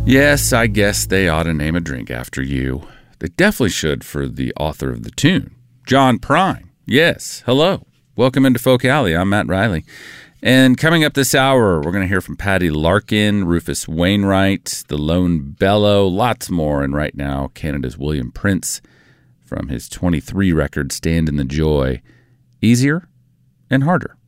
Yes, I guess they ought to name a drink after you. They definitely should for the author of the tune, John Prine. Yes, hello. Welcome into Folk Alley. I'm Matt Riley. And coming up this hour, we're going to hear from Patty Larkin, Rufus Wainwright, The Lone Bellow, lots more. And right now, Canada's William Prince from his 23 record, Stand in the Joy, Easier and Harder.